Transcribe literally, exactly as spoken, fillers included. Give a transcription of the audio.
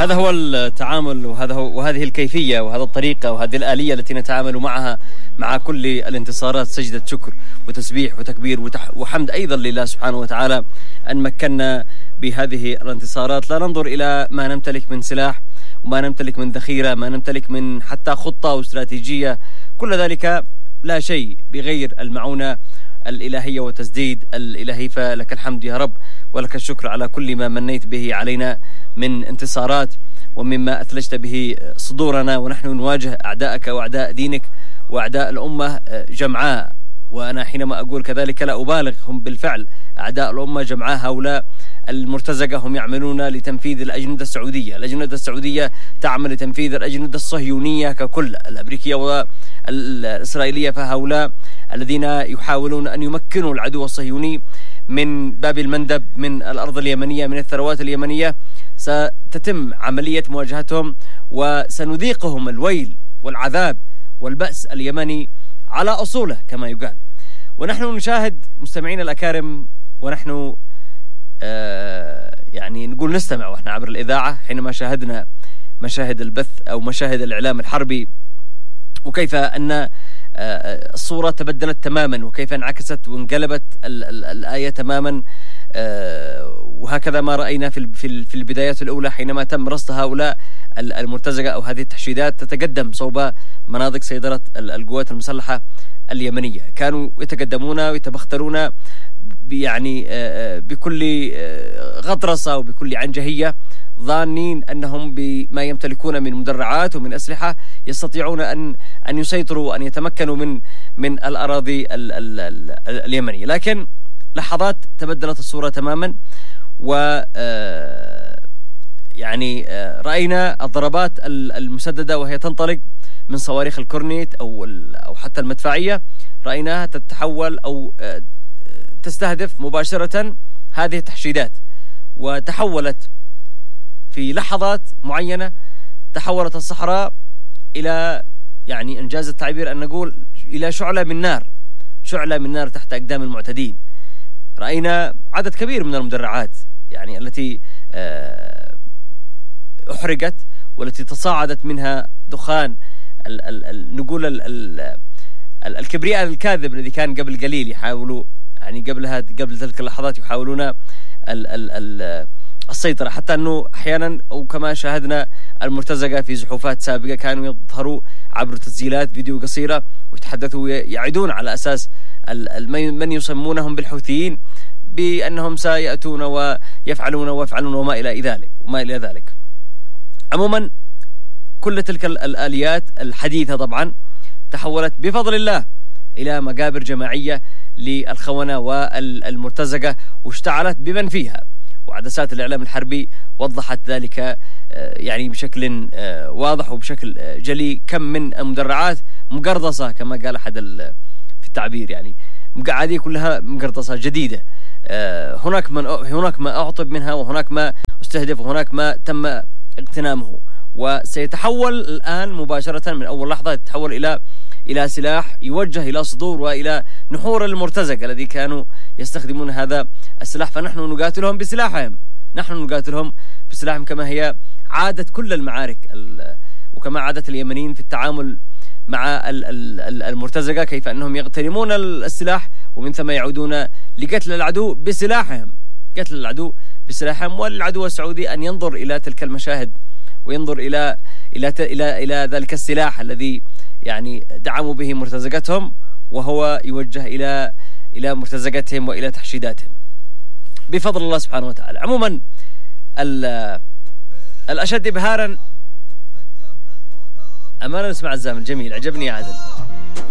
هذا هو التعامل، وهذا هو وهذه الكيفية وهذا الطريقة وهذه الآلية التي نتعامل معها مع كل الانتصارات. سجدة شكر وتسبيح وتكبير وحمد أيضا لله سبحانه وتعالى أن مكننا بهذه الانتصارات. لا ننظر إلى ما نمتلك من سلاح وما نمتلك من ذخيرة، ما نمتلك من حتى خطة واستراتيجية، كل ذلك لا شيء بغير المعونة الإلهية وتسديد الإلهي. فلك الحمد يا رب ولك الشكر على كل ما منيت به علينا من انتصارات ومما أثلجت به صدورنا، ونحن نواجه أعداءك وأعداء دينك وأعداء الأمة جمعاء. وأنا حينما أقول كذلك لا أبالغ، هم بالفعل أعداء الأمة جمعاء. هؤلاء المرتزقة هم يعملون لتنفيذ الأجندة السعودية. الأجندة السعودية تعمل لتنفيذ الأجندة الصهيونية ككل، الأمريكية والإسرائيلية. فهؤلاء الذين يحاولون أن يمكنوا العدو الصهيوني من باب المندب، من الأرض اليمنية، من الثروات اليمنية، ستتم عملية مواجهتهم وسنذيقهم الويل والعذاب والبأس اليمني على أصوله كما يقال. ونحن نشاهد مستمعينا الأكارم، ونحن آه يعني نقول نستمع وإحنا عبر الإذاعة حينما شاهدنا مشاهد البث أو مشاهد الإعلام الحربي، وكيف أن الصورة تبدلت تماما، وكيف انعكست وانقلبت ال ال الآية تماما. وهكذا ما رأينا في في البدايات الأولى حينما تم رصد هؤلاء المرتزقة أو هذه التحشيدات تتقدم صوب مناطق سيطرة القوات المسلحة اليمنية. كانوا يتقدمون ويتبخترون يعني بكل غطرسة وبكل عنجهية، ظانين أنهم بما يمتلكون من مدرعات ومن أسلحة يستطيعون أن أن يسيطروا وأن يتمكنوا من من الأراضي ال ال ال اليمنية. لكن لحظات تبدلت الصورة تماما، و يعني رأينا الضربات المسددة وهي تنطلق من صواريخ الكورنيت أو أو حتى المدفعية، رأيناها تتحول أو تستهدف مباشرة هذه التحشيدات، وتحولت في لحظات معينة، تحولت الصحراء إلى يعني إنجاز التعبير أن نقول إلى شعلة من نار، شعلة من نار تحت أقدام المعتدين. رأينا عدد كبير من المدرعات يعني التي أحرقت والتي تصاعدت منها دخان ال ال ال نقول ال ال ال الكبرياء الكاذب الذي كان قبل قليل يحاولوا يعني قبلها قبل تلك اللحظات يحاولون ال ال ال السيطرة، حتى أنه أحيانا أو كما شاهدنا المرتزقة في زحوفات سابقة كانوا يظهروا عبر تسجيلات فيديو قصيرة ويتحدثوا ويعيدون على أساس من يسمونهم بالحوثيين بأنهم سيأتون ويفعلون ويفعلون وما إلى ذلك وما إلى ذلك. عموما كل تلك الآليات الحديثة طبعا تحولت بفضل الله إلى مقابر جماعية للخونة والمرتزقة، واشتعلت بمن فيها. وعدسات الإعلام الحربي وضحت ذلك يعني بشكل واضح وبشكل جلي، كم من المدرعات مقرطصة كما قال أحد في التعبير، يعني مقعدية كلها مقرطصة جديدة. هناك من هناك ما أعطب منها، وهناك ما استهدف، وهناك ما تم اغتنامه، وسيتحول الآن مباشرة من أول لحظة يتحول إلى إلى سلاح يوجه إلى صدور وإلى نحور المرتزقة الذي كانوا يستخدمون هذا السلاح. فنحن نقاتلهم بسلاحهم، نحن نقاتلهم بسلاحهم كما هي عادة كل المعارك، وكما عادة اليمنيين في التعامل مع المرتزقة، كيف أنهم يغتنمون السلاح ومن ثم يعودون لقتل العدو بسلاحهم، قتل العدو بسلاحهم. والعدو السعودي أن ينظر إلى تلك المشاهد وينظر إلى إلى إلى إلى ذلك السلاح الذي يعني دعموا به مرتزقتهم، وهو يوجه إلى إلى مرتزقتهم وإلى تحشيداتهم بفضل الله سبحانه وتعالى. عموما الأشد إبهارا أمانة نسمع الزامل جميل، عجبني يا عادل.